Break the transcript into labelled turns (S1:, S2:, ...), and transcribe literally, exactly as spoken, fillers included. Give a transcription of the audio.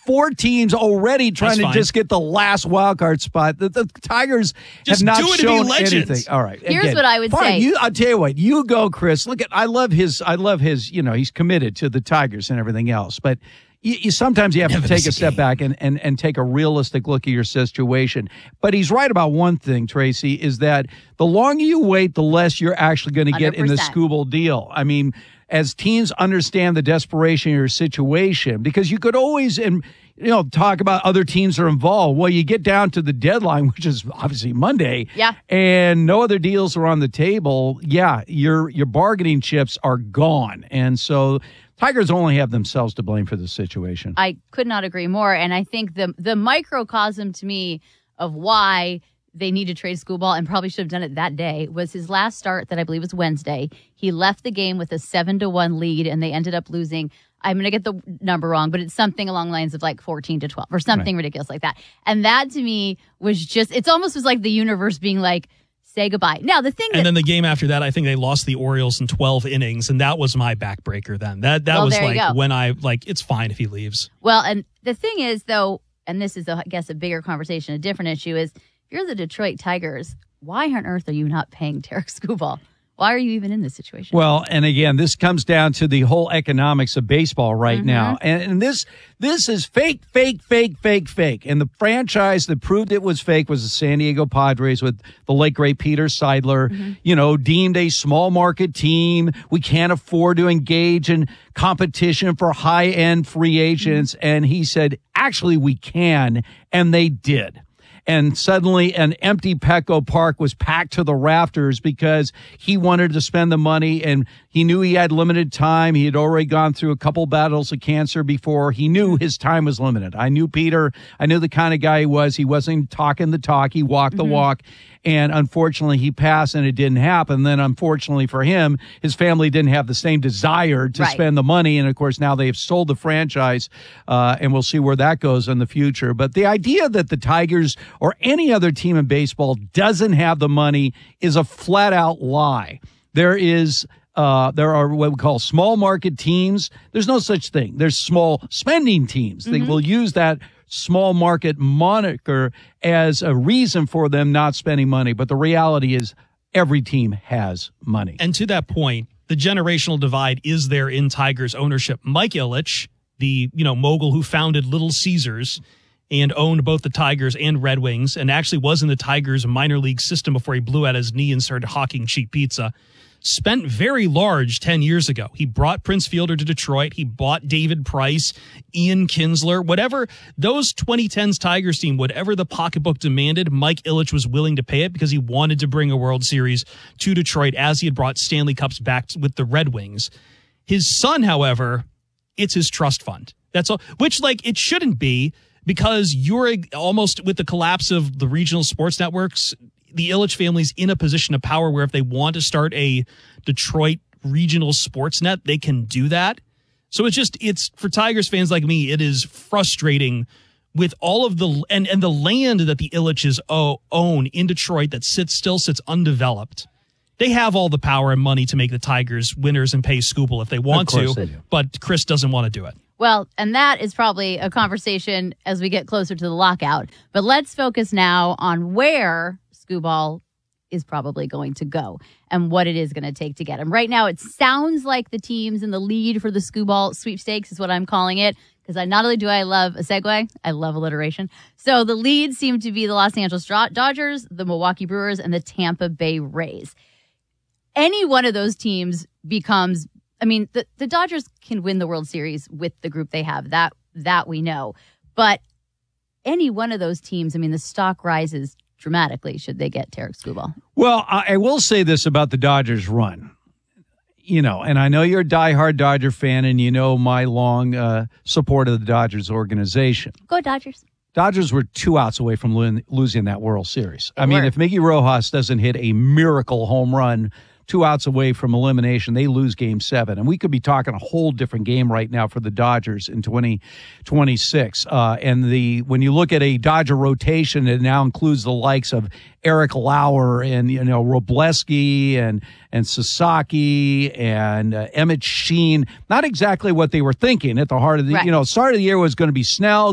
S1: four teams already trying
S2: That's
S1: to
S2: fine.
S1: just get the last wild card spot. The, the Tigers
S2: Just
S1: have not
S2: do it to be
S1: shown
S2: legends.
S1: anything. All right.
S3: Here's
S1: again,
S3: what I would
S1: fine,
S3: say.
S1: You, I'll tell you what. You go, Chris. Look at. I love his. I love his. You know, he's committed to the Tigers and everything else. But you, you sometimes you have
S2: Never
S1: to take
S2: miss
S1: a
S2: a
S1: step
S2: game.
S1: back and, and and take a realistic look at your situation. But he's right about one thing, Tracy, is that the longer you wait, the less you're actually going to get in the
S3: one hundred percent.
S1: Scooble deal. I mean, as teams understand the desperation of your situation, because you could always and you know talk about other teams are involved. Well, you get down to the deadline, which is obviously Monday,
S3: Yeah.
S1: and no other deals are on the table. Yeah, your your bargaining chips are gone, and so Tigers only have themselves to blame for the situation.
S3: I could not agree more. And I think the the microcosm to me of why they need to trade Schoolball and probably should have done it that day was his last start that I believe was Wednesday. He left the game with a seven to one lead and they ended up losing. I'm going to get the number wrong, but it's something along the lines of like fourteen to twelve or something
S1: Right.
S3: ridiculous like that. And that to me was just, it's almost was like the universe being like, say goodbye. Now, the thing that,
S2: And then the game after that, I think they lost the Orioles in twelve innings, and that was my backbreaker then. That that
S3: Well,
S2: was
S3: there you
S2: like
S3: go.
S2: when I, like, it's fine if he leaves.
S3: well, and the thing is though, and this is, a, I guess, a bigger conversation, a different issue is, if you're the Detroit Tigers, why on earth are you not paying Tarek Schoolball? Why are you even in this situation?
S1: Well, and again, this comes down to the whole economics of baseball right
S3: Mm-hmm.
S1: now. And, and this this is fake, fake, fake, fake, fake. And the franchise that proved it was fake was the San Diego Padres with the late, great Peter Seidler,
S3: Mm-hmm.
S1: you know, deemed a small market team. We can't afford to engage in competition for high-end free agents.
S3: Mm-hmm.
S1: And he said, actually, we can. And they did. And suddenly an empty Petco Park was packed to the rafters because he wanted to spend the money and he knew he had limited time. He had already gone through a couple battles of cancer before. He knew his time was limited. I knew Peter. I knew the kind of guy he was. He wasn't talking the talk. He walked the walk. And unfortunately, he passed and it didn't happen. Then unfortunately for him, his family didn't have the same desire to
S3: Right.
S1: spend the money. And of course, now they've sold the franchise uh, and we'll see where that goes in the future. But the idea that the Tigers or any other team in baseball doesn't have the money is a flat out lie. There is uh, there are what we call small market teams. There's no such thing. There's small spending teams. They will use that small market moniker as a reason for them not spending money. But the reality is every team has money.
S2: And to that point, the generational divide is there in Tigers ownership. Mike Ilitch, the, you know, mogul who founded Little Caesars and owned both the Tigers and Red Wings, and actually was in the Tigers minor league system before he blew out his knee and started hawking cheap pizza, spent very large ten years ago. He brought Prince Fielder to Detroit. He bought David Price, Ian Kinsler, whatever. Those twenty tens Tigers team, whatever the pocketbook demanded, Mike Ilitch was willing to pay it because he wanted to bring a World Series to Detroit as he had brought Stanley Cups back with the Red Wings. His son, however, it's his trust fund. That's all, which, like, it shouldn't be, because you're almost, with the collapse of the regional sports networks, the Ilitch family's in a position of power where if they want to start a Detroit regional sports net, they can do that. So it's just, it's for Tigers fans like me, it is frustrating with all of the, and, and the land that the Ilitches own in Detroit that sits, still sits undeveloped. They have all the power and money to make the Tigers winners and pay Scooball if they want
S1: Of course
S2: to,
S1: they do.
S2: but Chris doesn't want to do it.
S3: Well, and that is probably a conversation as we get closer to the lockout. But let's focus now on where Scooball is probably going to go and what it is going to take to get him. Right now, it sounds like the teams in the lead for the Scooball sweepstakes is what I'm calling it, because I not only do I love a segue, I love alliteration. So the leads seem to be the Los Angeles Dodgers, the Milwaukee Brewers, and the Tampa Bay Rays. Any one of those teams becomes, I mean, the, the Dodgers can win the World Series with the group they have. That that we know. But any one of those teams, I mean, the stock rises dramatically should they get Tarek Scooball.
S1: Well, I, I will say this about the Dodgers run. You know, and I know you're a diehard Dodger fan, and you know my long uh, support of the Dodgers organization.
S3: Go Dodgers.
S1: Dodgers were two outs away from lo- losing that World Series.
S3: They
S1: I mean,
S3: were.
S1: if Miggy Rojas doesn't hit a miracle home run two outs away from elimination, they lose game seven. And we could be talking a whole different game right now for the Dodgers in twenty twenty-six. Uh, and the when you look at a Dodger rotation, it now includes the likes of Eric Lauer and, you know, Robleski and and Sasaki and uh, Emmett Sheen. Not exactly what they were thinking at the heart of the,
S3: Right.
S1: you know, start of the year was going to be Snell,